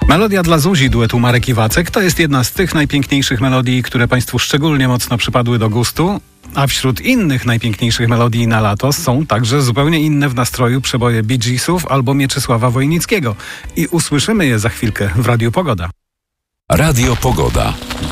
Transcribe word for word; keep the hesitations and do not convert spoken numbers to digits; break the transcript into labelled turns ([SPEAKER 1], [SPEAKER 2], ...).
[SPEAKER 1] Melodia dla Zuzi duetu Marek i Wacek to jest jedna z tych najpiękniejszych melodii, które Państwu szczególnie mocno przypadły do gustu. A wśród innych najpiękniejszych melodii na lato są także zupełnie inne w nastroju przeboje Bee Geesów albo Mieczysława Wojnickiego. I usłyszymy je za chwilkę w Radiu Pogoda.
[SPEAKER 2] Radio Pogoda.